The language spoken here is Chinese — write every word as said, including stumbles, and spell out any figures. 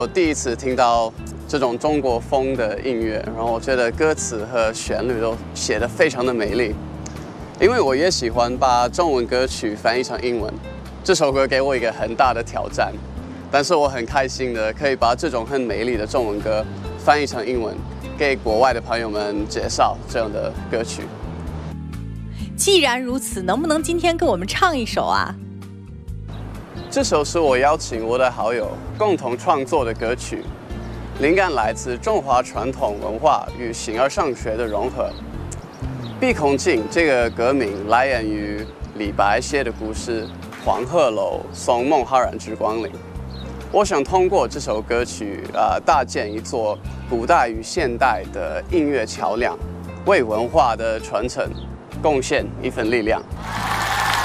我第一次听到这种中国风的音乐，然后我觉得歌词和旋律都写得非常的美丽。因为我也喜欢把中文歌曲翻译成英文，这首歌给我一个很大的挑战，但是我很开心的可以把这种很美丽的中文歌翻译成英文，给国外的朋友们介绍这样的歌曲。 既然如此，能不能今天跟我们唱一首啊？ 这首是我邀请我的好友共同创作的歌曲，灵感来自中华传统文化与形而上学的融合。碧空尽这个歌名来源于李白写的故事《黄鹤楼送孟浩然之光陵》。我想通过这首歌曲啊、呃，搭建一座古代与现代的音乐桥梁，为文化的传承贡献一份力量。